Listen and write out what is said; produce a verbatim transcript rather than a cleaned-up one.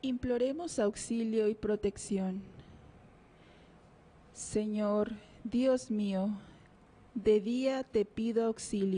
Imploremos auxilio y protección. Señor, Dios mío, de día te pido auxilio.